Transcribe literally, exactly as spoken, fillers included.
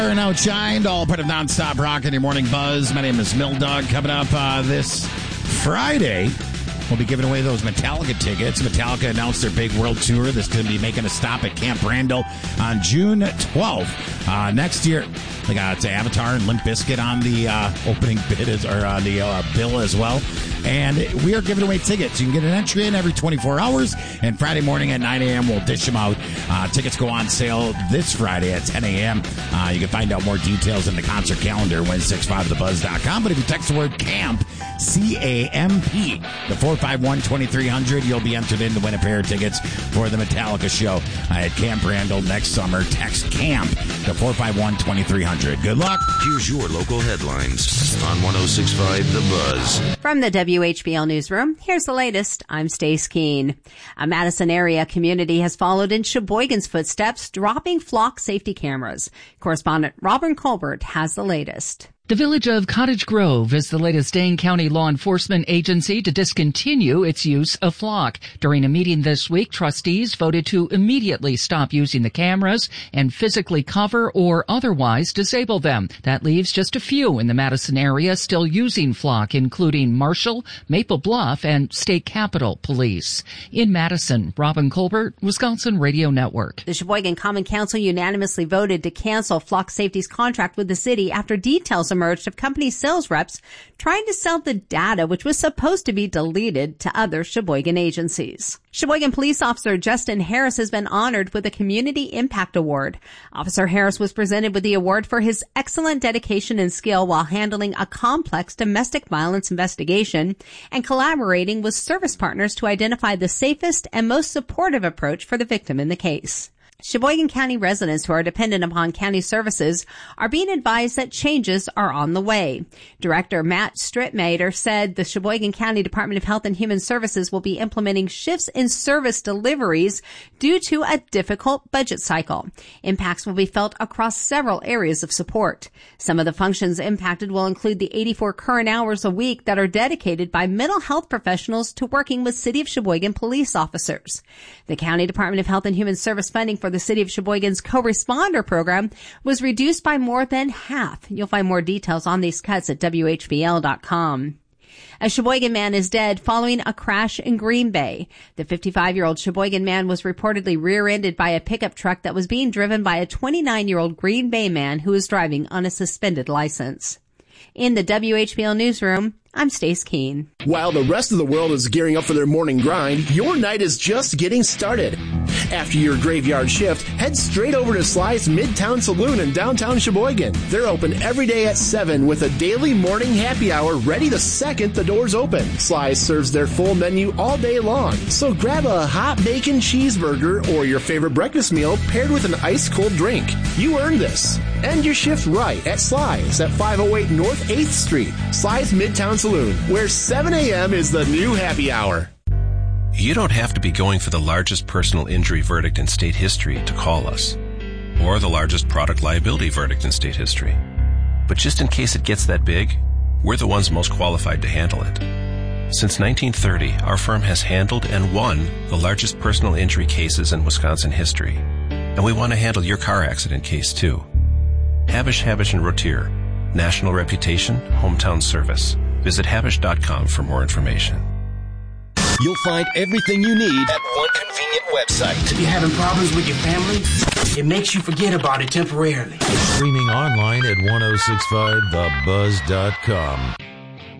And outshined, all part of nonstop rock in your morning buzz. My name is Mill Dog. Coming up uh, this Friday, we'll be giving away those Metallica tickets. Metallica announced their big world tour that's going to be making a stop at Camp Randall on June twelfth. Uh, next year, they got Avatar and Limp Bizkit on the uh, opening bid as, or on the uh, bill as well. And we are giving away tickets. You can get an entry in every twenty-four hours. And Friday morning at nine a.m., we'll dish them out. Uh, tickets go on sale this Friday at ten a.m. Uh, you can find out more details in the concert calendar, win six five the buzz dot com. But if you text the word CAMP, C A M P, the four five one, two three zero zero, you'll be entered in to win a pair of tickets for the Metallica show uh, at Camp Randall next summer. Text CAMP to four five one, two three zero zero. Good luck. Here's your local headlines on one oh six point five The Buzz. From the W H B L Newsroom, here's the latest. I'm Stace Keene. A Madison area community has followed in Sheboygan's footsteps, dropping flock safety cameras. Correspondent Robin Colbert has the latest. The village of Cottage Grove is the latest Dane County law enforcement agency to discontinue its use of flock. During a meeting this week, trustees voted to immediately stop using the cameras and physically cover or otherwise disable them. That leaves just a few in the Madison area still using flock, including Marshall, Maple Bluff, and State Capitol Police. In Madison, Robin Colbert, Wisconsin Radio Network. The Sheboygan Common Council unanimously voted to cancel Flock Safety's contract with the city after details emerged of company sales reps trying to sell the data which was supposed to be deleted to other Sheboygan agencies. Sheboygan Police Officer Justin Harris has been honored with a Community Impact Award. Officer Harris was presented with the award for his excellent dedication and skill while handling a complex domestic violence investigation and collaborating with service partners to identify the safest and most supportive approach for the victim in the case. Sheboygan County residents who are dependent upon county services are being advised that changes are on the way. Director Matt Strittmater said the Sheboygan County Department of Health and Human Services will be implementing shifts in service deliveries due to a difficult budget cycle. Impacts will be felt across several areas of support. Some of the functions impacted will include the eighty-four current hours a week that are dedicated by mental health professionals to working with City of Sheboygan police officers. The County Department of Health and Human Service funding for the City of Sheboygan's co-responder program was reduced by more than half. You'll find more details on these cuts at W H B L dot com. A Sheboygan man is dead following a crash in Green Bay. The fifty-five-year-old Sheboygan man was reportedly rear-ended by a pickup truck that was being driven by a twenty-nine-year-old Green Bay man who was driving on a suspended license. In the W H B L Newsroom, I'm Stace Keene. While the rest of the world is gearing up for their morning grind, your night is just getting started. After your graveyard shift, head straight over to Sly's Midtown Saloon in downtown Sheboygan. They're open every day at seven with a daily morning happy hour ready the second the doors open. Sly's serves their full menu all day long, so grab a hot bacon cheeseburger or your favorite breakfast meal paired with an ice-cold drink. You earned this. End your shift right at Sly's at five oh eight North eighth Street. Sly's Midtown Saloon, where seven a.m. is the new happy hour. You don't have to be going for the largest personal injury verdict in state history to call us, or the largest product liability verdict in state history. But just in case it gets that big, we're the ones most qualified to handle it. Since nineteen thirty, our firm has handled and won the largest personal injury cases in Wisconsin history, and we want to handle your car accident case too. Habish, Habish and Rotier. National reputation, hometown service. Visit habish dot com for more information. You'll find everything you need at one convenient website. You're having problems with your family? It makes you forget about it temporarily. Streaming online at ten sixty-five the buzz dot com.